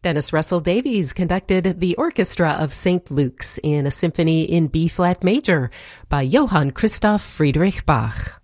Dennis Russell Davies conducted the Orchestra of St. Luke's in a symphony in B-flat major by Johann Christoph Friedrich Bach.